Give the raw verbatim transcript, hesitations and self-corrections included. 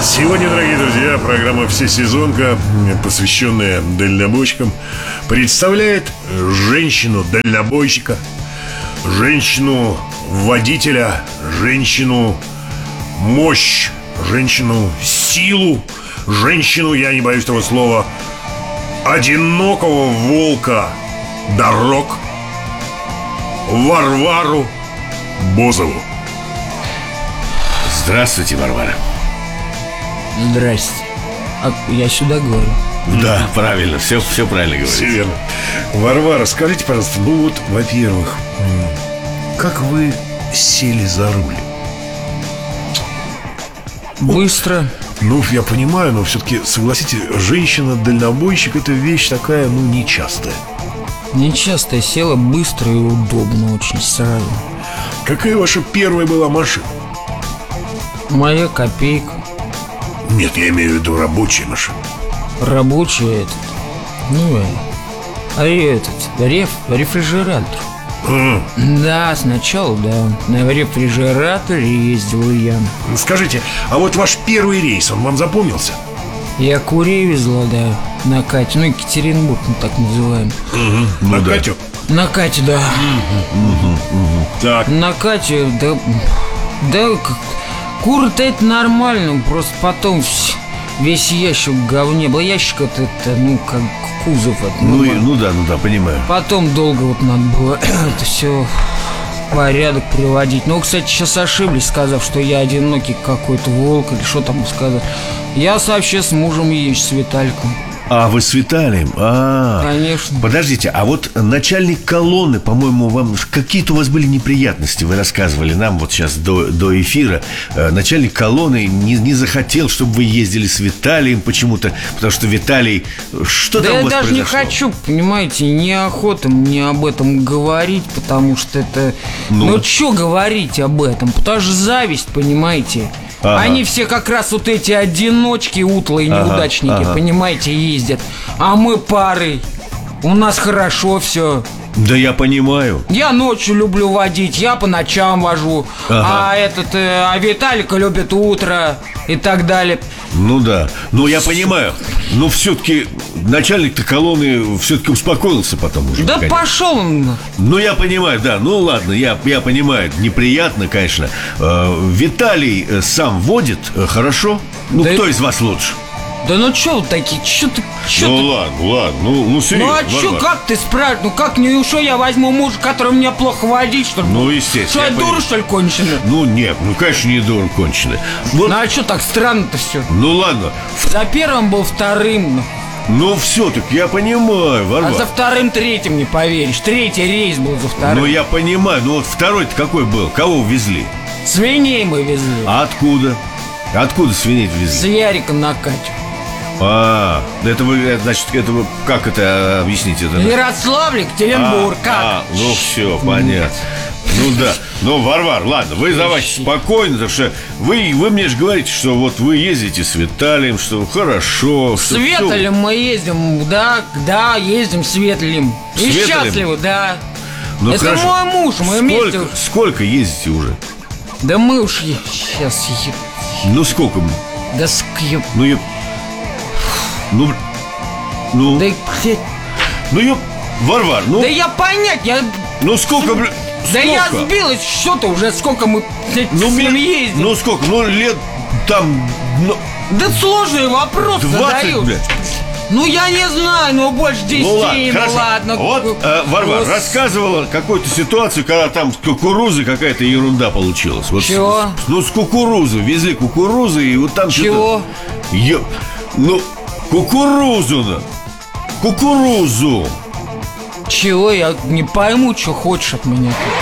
Сегодня, дорогие друзья, программа «Всесезонка», посвященная дальнобойщикам, представляет женщину-дальнобойщика, женщину-водителя, женщину-мощь, женщину-силу, женщину, я не боюсь этого слова, одинокого волка дорог, Варвару Бозову. Здравствуйте, Варвара. Здрасте. А я сюда говорю? Да, правильно, все, все правильно говорите. Все верно. Варвара, скажите, пожалуйста, ну вот, во-первых, как вы сели за руль? Быстро. Ну, я понимаю, но все-таки, согласитесь, женщина-дальнобойщик — это вещь такая, ну, нечастая. Нечасто я села, быстро и удобно очень сразу. Какая ваша первая была машина? Моя копейка. Нет, я имею в виду рабочая машина. Рабочая этот. Ну, а этот, реф, рефрижератор. А. Да, сначала, да. На рефрижераторе ездил я. Скажите, а вот ваш первый рейс, он вам запомнился? Я курей везла, да, на Кате. Ну, Екатеринбург, мы так называем. Угу. На да. Катю? На Кате, да. Угу, угу. Так. На Кате, да. Да, куры-то это нормально. Просто потом весь ящик в говне был. Ящик-то это, ну, как кузов это, ну, и, ну да, ну да, понимаю. Потом долго вот надо было это все в порядок приводить. Но, кстати, сейчас ошиблись, сказав, что я одинокий какой-то волк. Или что там сказать. Я вообще с мужем езжу, с Виталиком. А, вы с Виталием? А, конечно. Подождите, а вот начальник колонны, по-моему, вам какие-то у вас были неприятности. Вы рассказывали нам вот сейчас до, до эфира. Начальник колонны не, не захотел, чтобы вы ездили с Виталием почему-то. Потому что Виталий... Что да там у вас я даже произошло? не хочу, понимаете, неохота мне об этом говорить. Потому что это... Ну, ну что говорить об этом? Потому что зависть, понимаете. Ага. Они все как раз вот эти одиночки, утлые неудачники, ага, ага. понимаете, ездят. А мы парой. У нас хорошо все. Да я понимаю. Я ночью люблю водить, я по ночам вожу. Ага. А этот, э, а Виталика любит утро и так далее. Ну да, ну я понимаю. Но все-таки начальник-то колонны все-таки успокоился потом уже. Да конечно. Пошел он. Ну я понимаю, да, ну ладно, я, я понимаю, неприятно, конечно. э, Виталий сам водит, хорошо? Ну да кто и... из вас лучше? Да ну чё вы такие, чё ты, чё Ну ты... ладно, ладно, ну, ну серьезно. Ну а чё, Варвар. как ты спрашиваешь? Ну как, ну что я возьму мужа, который мне плохо водить, что ли? Ну естественно. Что я, я дура, что ли, конченая? Ну нет, ну конечно не дура конченая. Вот. Ну а чё так странно-то все? Ну ладно. За первым был вторым. Ну все-таки я понимаю, Варвар. А за вторым третьим не поверишь. Третий рейс был за вторым. Ну я понимаю, ну вот второй-то какой был? Кого везли? Свиней мы везли. А откуда? Откуда свиней везли? С Ярика на Катю. А, это вы, значит, это вы, как это объяснить? Это? Ярославль, Екатеринбург, а, как? А, ну все, понятно. Ну да, ну, Варвар, ладно, вы давайте спокойно, потому что вы, вы мне же говорите, что вот вы ездите с Виталием, что хорошо. С Виталием мы ездим, да, да, ездим с Виталием. И счастливы, да. Ну, это хорошо. мой муж, мы вместе. Сколько, сколько ездите уже? Да мы уж сейчас. Ну сколько? Да скъеб. Ну я. Ну. Ну. Да, ну я. Варвар, ну. Да я понять, я. Ну сколько, блин. Да я сбилась, что-то уже сколько мы ну, с ним ездим. Ну сколько, ну лет там. Ну, да сложный вопрос задаешь. Блядь. Ну я не знаю, ну больше десяти, ну ладно, ну ладно. Вот э, Варвар Ос... рассказывала какую-то ситуацию, когда там с кукурузы какая-то ерунда получилась. Вот чего? С, ну с кукурузы, везли кукурузы и вот там чего? Е... Ну, кукурузу, кукурузу. Чего? Я не пойму, что хочешь от меня.